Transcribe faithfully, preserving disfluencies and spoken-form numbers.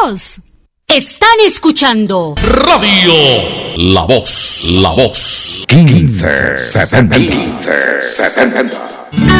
Voz. Están escuchando Radio La Voz, La Voz. quince setenta.